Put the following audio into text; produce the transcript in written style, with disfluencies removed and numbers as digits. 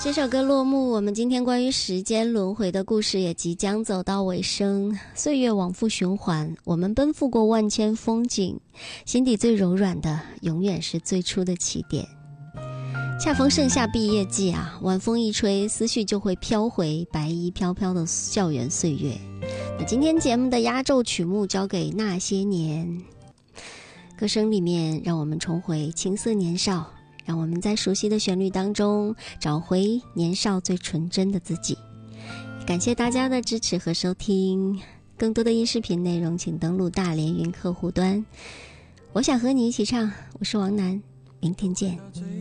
这首歌落幕，我们今天关于时间轮回的故事也即将走到尾声。岁月往复循环，我们奔赴过万千风景，心底最柔软的永远是最初的起点。恰逢盛夏毕业季啊，晚风一吹，思绪就会飘回白衣飘飘的校园岁月。那今天节目的压轴曲目交给那些年，歌声里面让我们重回青涩年少，让我们在熟悉的旋律当中找回年少最纯真的自己。感谢大家的支持和收听，更多的音视频内容请登录大连云客户端。我想和你一起唱，我是王楠，明天见。